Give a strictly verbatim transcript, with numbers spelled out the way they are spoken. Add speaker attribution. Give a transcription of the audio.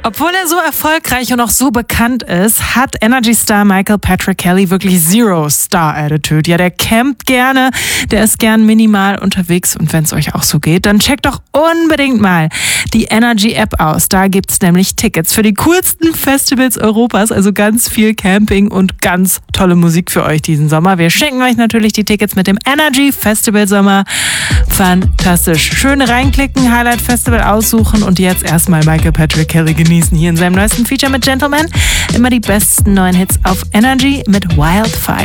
Speaker 1: Obwohl er so erfolgreich und auch so bekannt ist, hat Energy-Star Michael Patrick Kelly wirklich Zero Star Attitude. Ja, der campt gerne, der ist gern minimal unterwegs und wenn es euch auch so geht, dann checkt doch unbedingt mal die Energy-App aus. Da gibt's nämlich Tickets für die coolsten Festivals Europas, also ganz viel Camping und ganz tolle Musik für euch diesen Sommer. Wir schenken euch natürlich die Tickets mit dem Energy Festival Sommer. Fantastisch. Schön reinklicken, Highlight Festival aussuchen und jetzt erstmal Michael Patrick Kelly genießen hier in seinem neuesten Feature mit Gentleman. Immer die besten neuen Hits auf Energy mit Wildfire.